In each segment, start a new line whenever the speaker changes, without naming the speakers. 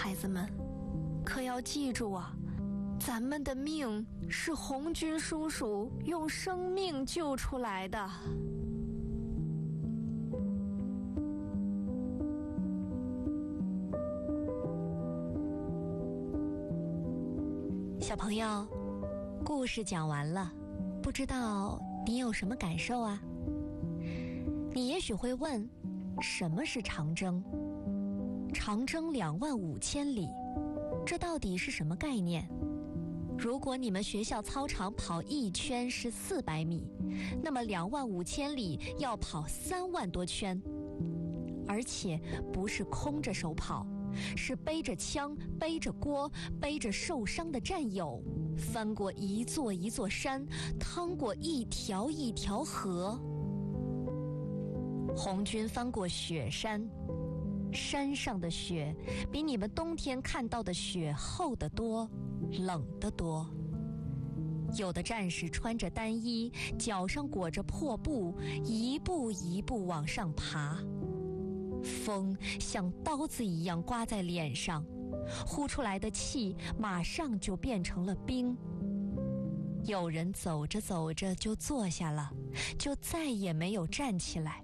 孩子们，可要记住啊，咱们的命是红军叔叔用生命救出来的。小朋友，故事讲完了，不知道你有什么感受啊？你也许会问，什么是长征？长征25000里，这到底是什么概念？如果你们学校操场跑1圈是400米，那么25000里要跑3万多圈，而且不是空着手跑，是背着枪，背着锅，背着受伤的战友，翻过一座一座山，趟过一条一条河。红军翻过雪山，山上的雪比你们冬天看到的雪厚得多，冷得多。有的战士穿着单衣，脚上裹着破布，一步一步往上爬。风像刀子一样刮在脸上，呼出来的气马上就变成了冰。有人走着走着就坐下了，就再也没有站起来。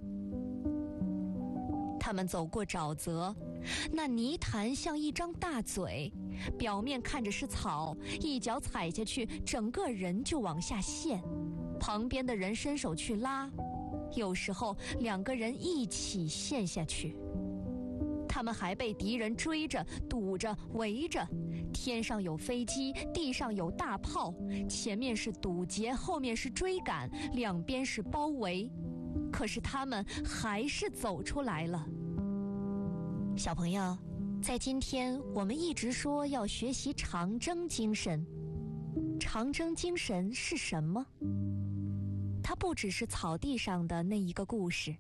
他们走过沼泽，那泥潭像一张大嘴，表面看着是草，一脚踩下去，整个人就往下陷。旁边的人伸手去拉，有时候2个人一起陷下去。他们还被敌人追着、堵着、围着，天上有飞机，地上有大炮，前面是堵截，后面是追赶，两边是包围。可是他们还是走出来了。小朋友，在今天我们一直说要学习长征精神。长征精神是什么？它不只是草地上的那一个故事。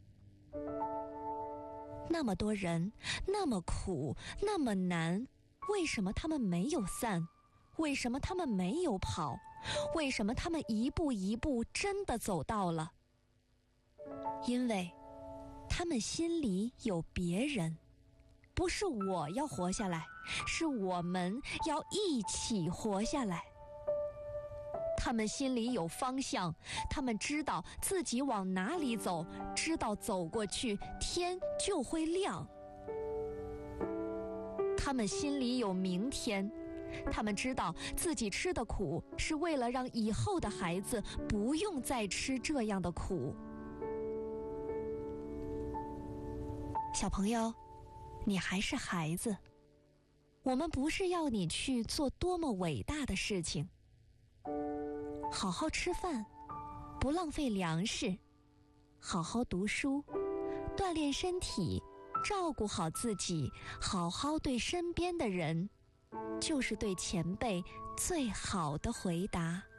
那么多人，那么苦，那么难，为什么他们没有散？为什么他们没有跑？为什么他们一步一步真的走到了？因为他们心里有别人，不是我要活下来，是我们要一起活下来。他们心里有方向，他们知道自己往哪里走，知道走过去天就会亮。他们心里有明天，他们知道自己吃的苦是为了让以后的孩子不用再吃这样的苦。小朋友，你还是孩子，我们不是要你去做多么伟大的事情，好好吃饭，不浪费粮食，好好读书，锻炼身体，照顾好自己，好好对身边的人，就是对前辈最好的回答。